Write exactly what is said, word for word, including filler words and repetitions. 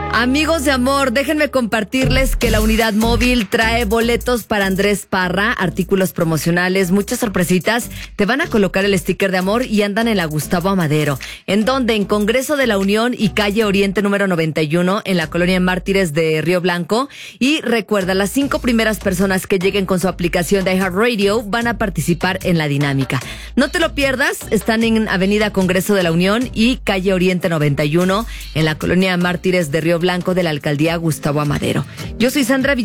Amigos de amor, déjenme compartirles que la unidad móvil trae boletos para Andrés Parra, artículos promocionales, muchas sorpresitas. Te van a colocar el sticker de amor y andan en la Gustavo Amadero. ¿En dónde? En Congreso de la Unión y Calle Oriente número noventa y uno, en la colonia Mártires de Río Blanco. Y recuerda, las cinco primeras personas que lleguen con su aplicación de iHeartRadio van a participar en la dinámica. No te lo pierdas, están en Avenida Congreso de la Unión y Calle Oriente noventa y uno, en la colonia Mártires de Río Blanco de la alcaldía Gustavo Amadero. Yo soy Sandra Villar.